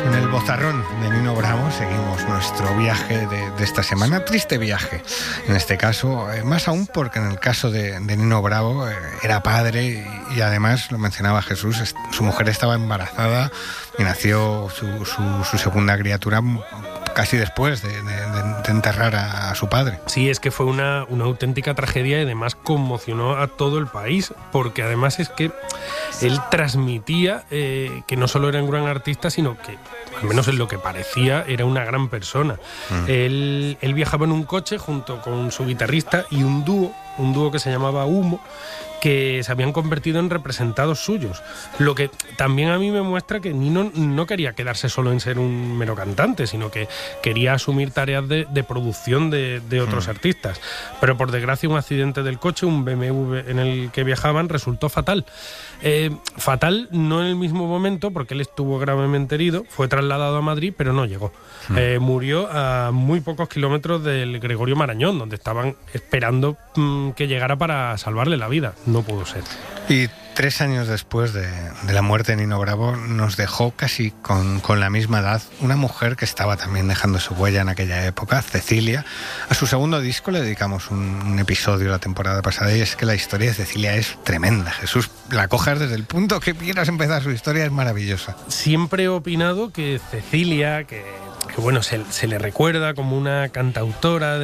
En el bozarrón de Nino Bravo seguimos nuestro viaje de esta semana, triste viaje, en este caso, más aún porque en el caso de Nino Bravo era padre y además, lo mencionaba Jesús, su mujer estaba embarazada y nació su segunda criatura casi después de enterrar a su padre. Sí, es que fue una auténtica tragedia y además conmocionó a todo el país, porque además es que él transmitía que no solo era un gran artista, sino que, al menos en lo que parecía, era una gran persona. Él viajaba en un coche junto con su guitarrista y un dúo que se llamaba Humo, que se habían convertido en representados suyos. Lo que también a mí me muestra que Nino no quería quedarse solo en ser un mero cantante, sino que quería asumir tareas de producción de otros artistas. Pero por desgracia un accidente del coche, un BMW en el que viajaban, resultó fatal. Fatal no en el mismo momento, porque él estuvo gravemente herido, fue trasladado a Madrid, pero no llegó. Murió a muy pocos kilómetros del Gregorio Marañón, donde estaban esperando que llegara para salvarle la vida. No pudo ser. Y 3 años después de la muerte de Nino Bravo nos dejó casi con la misma edad una mujer que estaba también dejando su huella en aquella época, Cecilia. A su segundo disco le dedicamos un episodio la temporada pasada y es que la historia de Cecilia es tremenda. Jesús, la cojas desde el punto que quieras empezar, su historia es maravillosa. Siempre he opinado que Cecilia, que bueno, se le recuerda como una cantautora,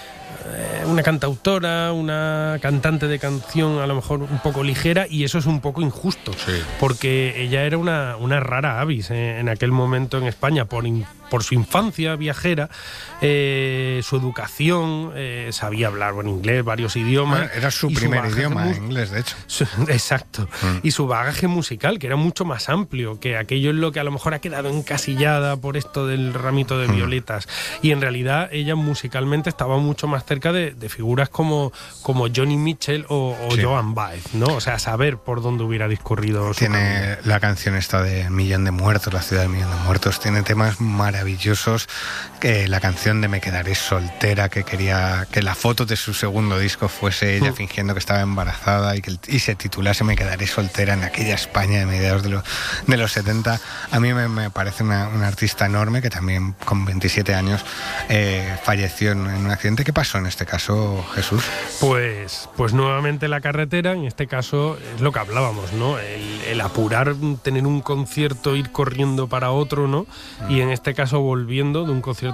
una cantante de canción a lo mejor un poco ligera, y eso es un poco injusto, sí, porque ella era una rara avis en aquel momento en España por su infancia viajera, su educación, sabía hablar inglés, varios idiomas. Bueno, era su primer idioma, inglés, de hecho. Exacto. Y su bagaje musical, que era mucho más amplio, que aquello en lo que a lo mejor ha quedado encasillada por esto del ramito de violetas. Y en realidad ella musicalmente estaba mucho más cerca de figuras como Johnny Mitchell o sí, Joan Baez, ¿no? O sea, saber por dónde hubiera discurrido su Tiene camino. La canción esta de Millón de Muertos, la ciudad del Millón de Muertos, tiene temas maravillosos, que la canción de Me quedaré soltera, que quería que la foto de su segundo disco fuese ella fingiendo que estaba embarazada y se titulase Me quedaré soltera en aquella España de mediados de los 70. A mí me parece una artista enorme que también con 27 años falleció en un accidente. ¿Qué pasó en este caso, Jesús? Pues nuevamente la carretera, en este caso es lo que hablábamos, ¿no? El apurar, tener un concierto, ir corriendo para otro, ¿no? Y en este caso volviendo de un concierto